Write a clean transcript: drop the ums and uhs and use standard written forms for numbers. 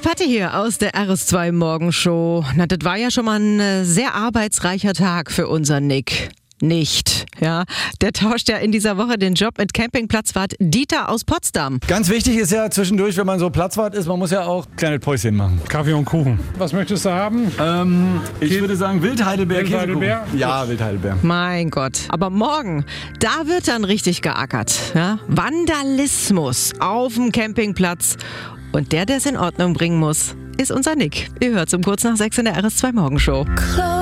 Patti hier aus der RS2 Morgenshow. Na, das war ja schon mal ein sehr arbeitsreicher Tag für unseren Nick. Nicht, ja. Der tauscht ja in dieser Woche den Job mit Campingplatzwart Dieter aus Potsdam. Ganz wichtig ist ja zwischendurch, wenn man so Platzwart ist, man muss ja auch kleine Päuschen machen. Kaffee und Kuchen. Was möchtest du haben? Ich würde sagen Wildheidelbeer. Wildheidelbeer? Ja, Wildheidelbeer. Mein Gott. Aber morgen, da wird dann richtig geackert. Ja? Vandalismus auf dem Campingplatz. Und der es in Ordnung bringen muss, ist unser Nick. Ihr hört um kurz nach 6 in der RS2 Morgenshow.